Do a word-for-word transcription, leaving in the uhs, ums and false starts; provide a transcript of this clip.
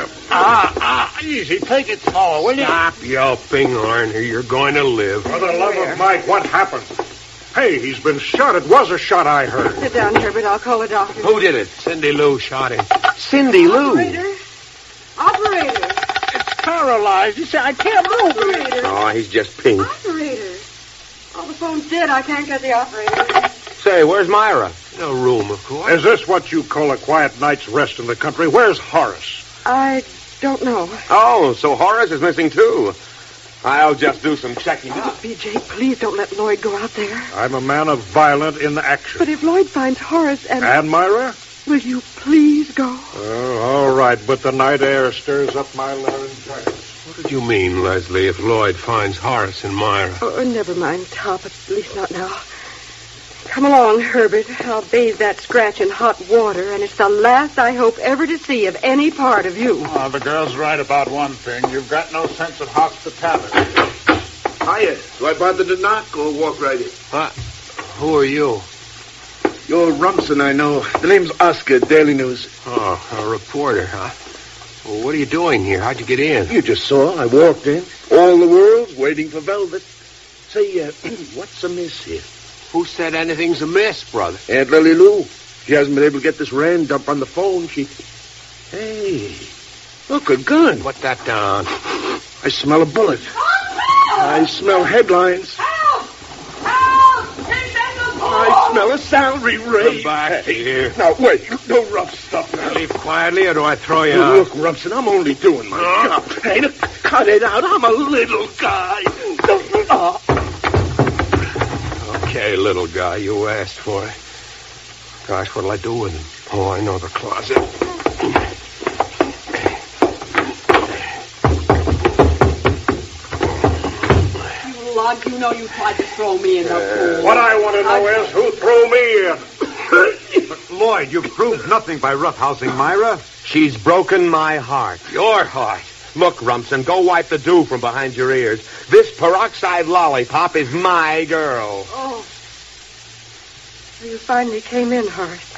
Ah, ah, easy. Take it slower, will you? Stop yelping, Arnie. You're going to live. For the love of Mike, what happened? Hey, he's been shot. It was a shot, I heard. Sit down, Herbert. I'll call the doctor. Who did it? Cindy Lou shot him. Cindy Lou? Operator. Operator. It's paralyzed. You see, I can't move. Operator. Oh, he's just pink. Operator. Oh, the phone's dead. I can't get the operator. Say, where's Myra? No room, of course. Is this what you call a quiet night's rest in the country? Where's Horace? I don't know. Oh, so Horace is missing, too. I'll just do some checking Oh, up. B J, please don't let Lloyd go out there. I'm a man of violent inaction. But if Lloyd finds Horace and... And Myra? Will you please go? Oh, all right, but the night air stirs up my laryngitis. What did you mean, Leslie, if Lloyd finds Horace and Myra? Oh, never mind, Top. At least not now. Come along, Herbert. I'll bathe that scratch in hot water, and it's the last I hope ever to see of any part of you. Oh, the girl's right about one thing. You've got no sense of hospitality. Hiya. Do I bother to knock or walk right in? What? Who are you? You're Rumson, I know. The name's Oscar, Daily News. Oh, a reporter, huh? Well, what are you doing here? How'd you get in? You just saw. I walked in. All the world's waiting for Velvet. Say, uh, what's amiss here? Who said anything's amiss, brother? Aunt Lily Lou. She hasn't been able to get this Rand dump on the phone. She... Hey, look, a gun. Put that down. I smell a bullet. I smell headlines. Help! Help! Take back the phone! I smell a salary raise. Come back here. Now, wait. No rough stuff now. Leave quietly, or do I throw you out? Look, Rumson, I'm only doing my job. Hey, look, cut it out. I'm a little guy. Oh. Okay, little guy, you asked for it. Gosh, what'll I do with him? Oh, I know the closet. You lug, you know you tried to throw me in the pool. What I want to know I... is who threw me in. But Lloyd, you've proved nothing by roughhousing Myra. She's broken my heart. Your heart. Look, Rumson, go wipe the dew from behind your ears. This peroxide lollipop is my girl. Oh. You finally came in, Horace.